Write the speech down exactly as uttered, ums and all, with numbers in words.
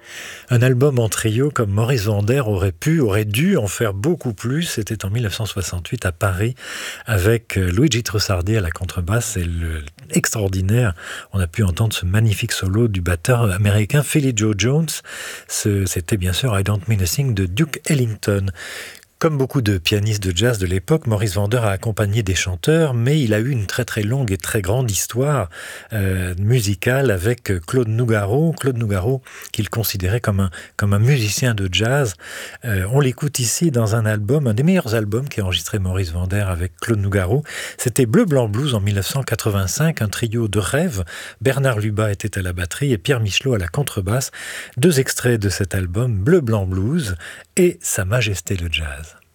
Un album en trio comme Maurice Vander aurait pu, aurait dû en faire beaucoup plus. C'était en dix-neuf cent soixante-huit à Paris avec Luigi Trussardi à la contrebasse et le extraordinaire. On a pu entendre ce magnifique solo du batteur américain Philly Joe Jones. Ce, c'était bien sûr I Don't Mean a Thing de Duke Ellington. Comme beaucoup de pianistes de jazz de l'époque, Maurice Vander a accompagné des chanteurs, mais il a eu une très très longue et très grande histoire euh, musicale avec Claude Nougaro. Claude Nougaro, qu'il considérait comme un, comme un musicien de jazz. Euh, on l'écoute ici dans un album, un des meilleurs albums qu'a enregistré Maurice Vander avec Claude Nougaro. C'était Bleu Blanc Blues en dix-neuf cent quatre-vingt-cinq, un trio de rêve. Bernard Lubat était à la batterie et Pierre Michelot à la contrebasse. Deux extraits de cet album, Bleu Blanc Blues et Sa Majesté le Jazz.